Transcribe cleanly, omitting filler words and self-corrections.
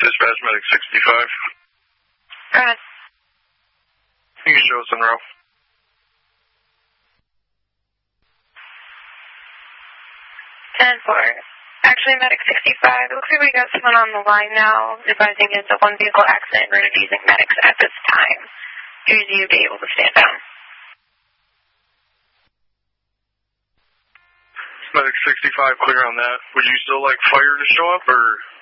Dispatch Medic 65. Go ahead. You can show us in row. Actually, Medic 65, it looks like we got someone on the line now advising it's a one-vehicle accident. We're going to be using medics at this time. Should you be able to stand down? Medic 65, clear on that. Would you still like fire to show up, or